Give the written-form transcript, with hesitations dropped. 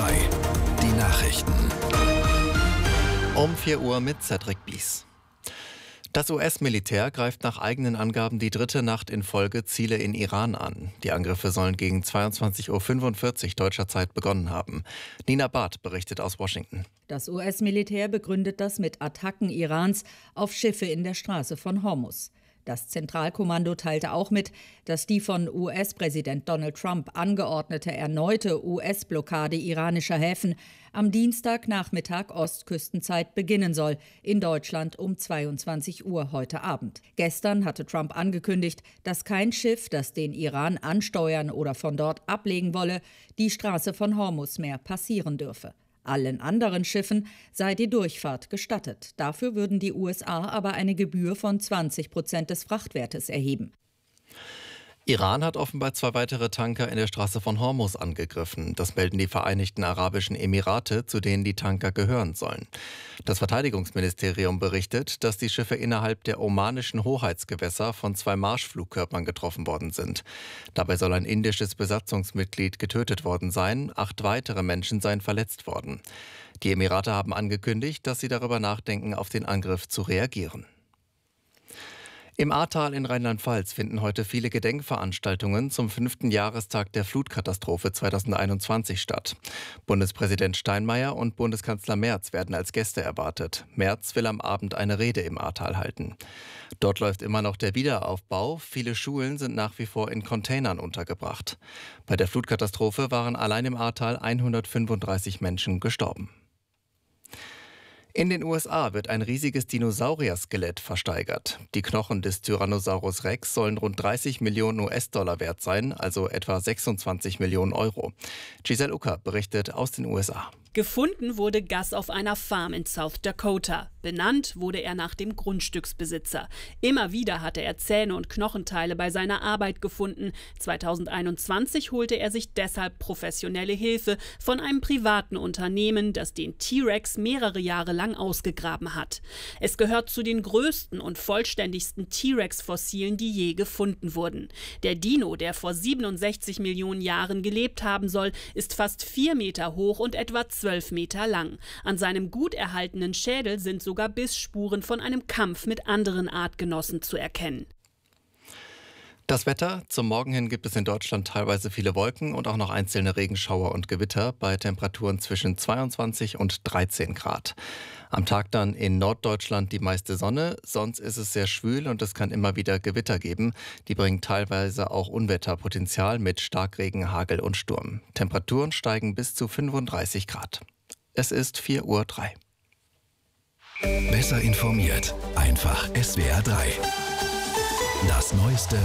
3, die Nachrichten. Um 4 Uhr mit Cedric Bies. Das US-Militär greift nach eigenen Angaben die dritte Nacht in Folge Ziele in Iran an. Die Angriffe sollen gegen 22:45 Uhr deutscher Zeit begonnen haben. Nina Barth berichtet aus Washington. Das US-Militär begründet das mit Attacken Irans auf Schiffe in der Straße von Hormuz. Das Zentralkommando teilte auch mit, dass die von US-Präsident Donald Trump angeordnete erneute US-Blockade iranischer Häfen am Dienstagnachmittag Ostküstenzeit beginnen soll, in Deutschland um 22 Uhr heute Abend. Gestern hatte Trump angekündigt, dass kein Schiff, das den Iran ansteuern oder von dort ablegen wolle, die Straße von Hormuz mehr passieren dürfe. Allen anderen Schiffen sei die Durchfahrt gestattet. Dafür würden die USA aber eine Gebühr von 20% des Frachtwertes erheben. Iran hat offenbar 2 weitere Tanker in der Straße von Hormuz angegriffen. Das melden die Vereinigten Arabischen Emirate, zu denen die Tanker gehören sollen. Das Verteidigungsministerium berichtet, dass die Schiffe innerhalb der omanischen Hoheitsgewässer von 2 Marschflugkörpern getroffen worden sind. Dabei soll ein indisches Besatzungsmitglied getötet worden sein. 8 weitere Menschen seien verletzt worden. Die Emirate haben angekündigt, dass sie darüber nachdenken, auf den Angriff zu reagieren. Im Ahrtal in Rheinland-Pfalz finden heute viele Gedenkveranstaltungen zum 5. Jahrestag der Flutkatastrophe 2021 statt. Bundespräsident Steinmeier und Bundeskanzler Merz werden als Gäste erwartet. Merz will am Abend eine Rede im Ahrtal halten. Dort läuft immer noch der Wiederaufbau. Viele Schulen sind nach wie vor in Containern untergebracht. Bei der Flutkatastrophe waren allein im Ahrtal 135 Menschen gestorben. In den USA wird ein riesiges Dinosaurier-Skelett versteigert. Die Knochen des Tyrannosaurus Rex sollen rund 30 Millionen US-Dollar wert sein, also etwa 26 Millionen Euro. Giselle Ucker berichtet aus den USA. Gefunden wurde Gus auf einer Farm in South Dakota. Benannt wurde er nach dem Grundstücksbesitzer. Immer wieder hatte er Zähne und Knochenteile bei seiner Arbeit gefunden. 2021 holte er sich deshalb professionelle Hilfe von einem privaten Unternehmen, das den T-Rex mehrere Jahre lang ausgegraben hat. Es gehört zu den größten und vollständigsten T-Rex-Fossilen, die je gefunden wurden. Der Dino, der vor 67 Millionen Jahren gelebt haben soll, ist fast 4 Meter hoch und etwa 12 Meter lang. An seinem gut erhaltenen Schädel sind sogar Bissspuren von einem Kampf mit anderen Artgenossen zu erkennen. Das Wetter: Zum Morgen hin gibt es in Deutschland teilweise viele Wolken und auch noch einzelne Regenschauer und Gewitter bei Temperaturen zwischen 22 und 13 Grad. Am Tag dann in Norddeutschland die meiste Sonne, sonst ist es sehr schwül und es kann immer wieder Gewitter geben. Die bringen teilweise auch Unwetterpotenzial mit Starkregen, Hagel und Sturm. Temperaturen steigen bis zu 35 Grad. Es ist 4:03 Uhr. Besser informiert, einfach SWR 3. Das Neueste